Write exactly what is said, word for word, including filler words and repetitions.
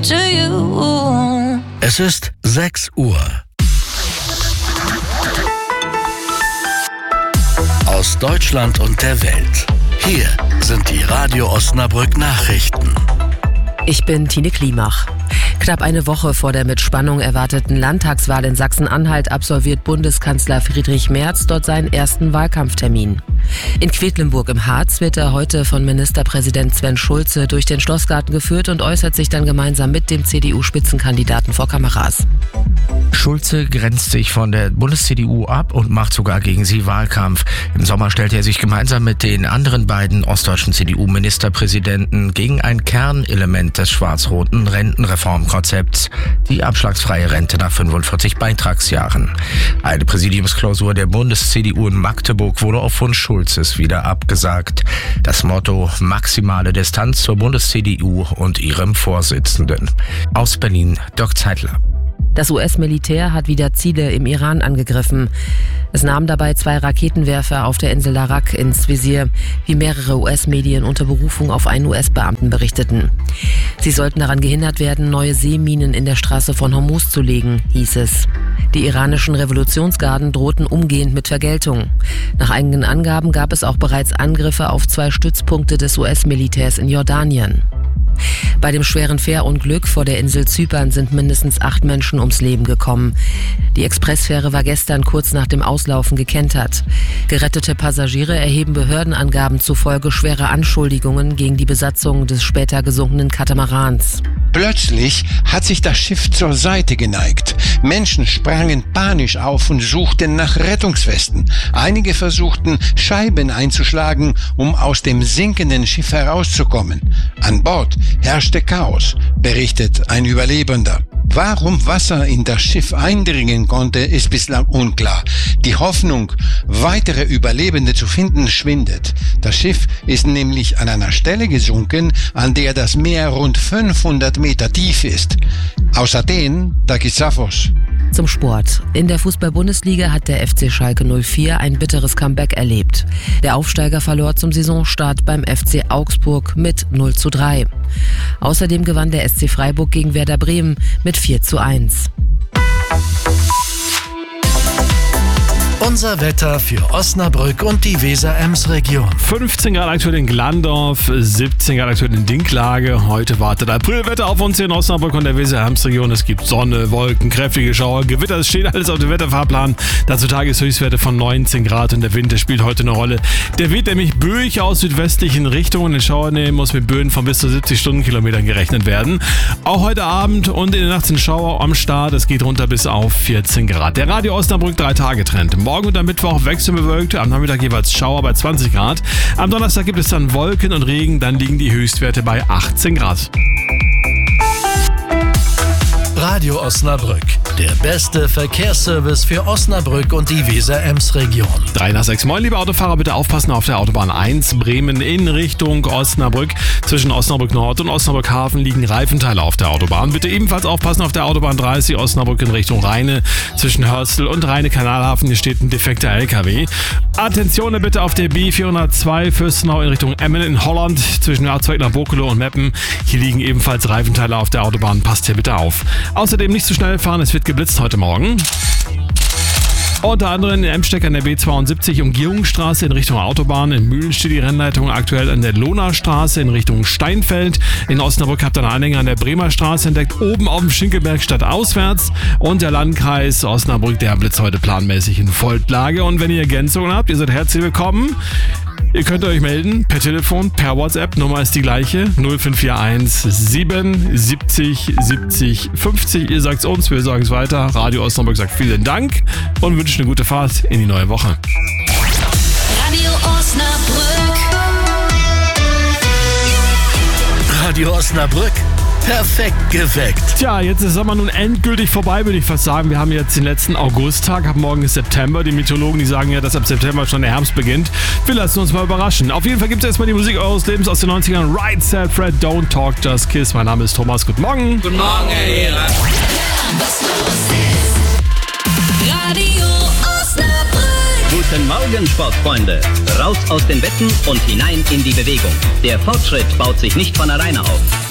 to you. Es ist sechs Uhr. Aus Deutschland und der Welt. Hier sind die Radio Osnabrück Nachrichten. Ich bin Tine Klimach. Knapp eine Woche vor der mit Spannung erwarteten Landtagswahl in Sachsen-Anhalt absolviert Bundeskanzler Friedrich Merz dort seinen ersten Wahlkampftermin. In Quedlinburg im Harz wird er heute von Ministerpräsident Sven Schulze durch den Schlossgarten geführt und äußert sich dann gemeinsam mit dem C D U-Spitzenkandidaten vor Kameras. Schulze grenzt sich von der Bundes-C D U ab und macht sogar gegen sie Wahlkampf. Im Sommer stellte er sich gemeinsam mit den anderen beiden ostdeutschen C D U-Ministerpräsidenten gegen ein Kernelement des schwarz-roten Rentenreformkonzepts, die abschlagsfreie Rente nach fünfundvierzig Beitragsjahren. Eine Präsidiumsklausur der Bundes-C D U in Magdeburg wurde auf Wunsch Schulzes wieder abgesagt. Das Motto: maximale Distanz zur Bundes-C D U und ihrem Vorsitzenden. Aus Berlin, Dirk Zeitler. Das U S-Militär hat wieder Ziele im Iran angegriffen. Es nahm dabei zwei Raketenwerfer auf der Insel Larak ins Visier, wie mehrere U S-Medien unter Berufung auf einen U S-Beamten berichteten. Sie sollten daran gehindert werden, neue Seeminen in der Straße von Hormuz zu legen, hieß es. Die iranischen Revolutionsgarden drohten umgehend mit Vergeltung. Nach eigenen Angaben gab es auch bereits Angriffe auf zwei Stützpunkte des U S-Militärs in Jordanien. Bei dem schweren Fährunglück vor der Insel Zypern sind mindestens acht Menschen ums Leben gekommen. Die Expressfähre war gestern kurz nach dem Auslaufen gekentert. Gerettete Passagiere erheben Behördenangaben zufolge schwere Anschuldigungen gegen die Besatzung des später gesunkenen Katamarans. Plötzlich hat sich das Schiff zur Seite geneigt. Menschen sprangen panisch auf und suchten nach Rettungswesten. Einige versuchten, Scheiben einzuschlagen, um aus dem sinkenden Schiff herauszukommen. An Bord herrschte Chaos, berichtet ein Überlebender. Warum Wasser in das Schiff eindringen konnte, ist bislang unklar. Die Hoffnung, weitere Überlebende zu finden, schwindet. Das Schiff ist nämlich an einer Stelle gesunken, an der das Meer rund fünfhundert Meter tief ist. Aus Athen, Takis Safos. Zum Sport. In der Fußball-Bundesliga hat der F C Schalke null vier ein bitteres Comeback erlebt. Der Aufsteiger verlor zum Saisonstart beim F C Augsburg mit null zu drei. Außerdem gewann der S C Freiburg gegen Werder Bremen mit vier zu eins. Unser Wetter für Osnabrück und die Weser-Ems-Region. fünfzehn Grad aktuell in Glandorf, siebzehn Grad aktuell in Dinklage. Heute wartet Aprilwetter auf uns hier in Osnabrück und der Weser-Ems-Region. Es gibt Sonne, Wolken, kräftige Schauer, Gewitter. Es steht alles auf dem Wetterfahrplan. Dazu Tageshöchstwerte von neunzehn Grad und der Wind, der spielt heute eine Rolle. Der weht nämlich böig aus südwestlichen Richtungen. Den Schauer nehmen muss mit Böen von bis zu siebzig Stundenkilometern gerechnet werden. Auch heute Abend und in der Nacht sind Schauer am Start. Es geht runter bis auf vierzehn Grad. Der Radio Osnabrück drei-Tage-Trend. Morgen und am Mittwoch wechselbewölkt, am Nachmittag jeweils Schauer bei zwanzig Grad. Am Donnerstag gibt es dann Wolken und Regen, dann liegen die Höchstwerte bei achtzehn Grad. Radio Osnabrück, der beste Verkehrsservice für Osnabrück und die Weser-Ems-Region. drei nach sechs. Moin, liebe Autofahrer, bitte aufpassen auf der Autobahn eins, Bremen in Richtung Osnabrück. Zwischen Osnabrück Nord und Osnabrück Hafen liegen Reifenteile auf der Autobahn. Bitte ebenfalls aufpassen auf der Autobahn dreißig, Osnabrück in Richtung Rheine. Zwischen Hörstel und Rheine-Kanalhafen, hier steht ein defekter L K W. Attention bitte auf der B vierhundertzwei Fürstenau in Richtung Emmen in Holland. Zwischen Erzberg nach Bokelo und Meppen. Hier liegen ebenfalls Reifenteile auf der Autobahn. Passt hier bitte auf. Außerdem nicht zu schnell fahren, es wird geblitzt heute Morgen. Unter anderem in Emsteck an der B zweiundsiebzig Umgehungsstraße in Richtung Autobahn. In Mühlen steht die Rennleitung aktuell an der Lohnerstraße in Richtung Steinfeld. In Osnabrück habt ihr einen Anhänger an der Bremer Straße entdeckt, oben auf dem Schinkelberg stadtauswärts. Und der Landkreis Osnabrück, der blitzt heute planmäßig in Voltlage. Und wenn ihr Ergänzungen habt, ihr seid herzlich willkommen. Ihr könnt euch melden per Telefon, per WhatsApp. Nummer ist die gleiche, null fünf vier eins sieben siebzig siebzig fünfzig. Ihr sagt's uns, wir sagen es weiter. Radio Osnabrück sagt vielen Dank und wünscht eine gute Fahrt in die neue Woche. Radio Osnabrück. Radio Osnabrück. Perfekt geweckt. Tja, jetzt ist Sommer nun endgültig vorbei, würde ich fast sagen. Wir haben jetzt den letzten Augusttag, ab morgen ist September. Die Meteorologen, die sagen ja, dass ab September schon der Herbst beginnt. Wir lassen uns mal überraschen. Auf jeden Fall gibt es erstmal die Musik eures Lebens aus den neunzigern. Right Said Fred, Don't Talk, Just Kiss. Mein Name ist Thomas. Guten Morgen. Guten Morgen, Herr Lehrer. Was los ist. Radio Osnabrück. Guten Morgen, Sportfreunde. Raus aus den Betten und hinein in die Bewegung. Der Fortschritt baut sich nicht von alleine auf.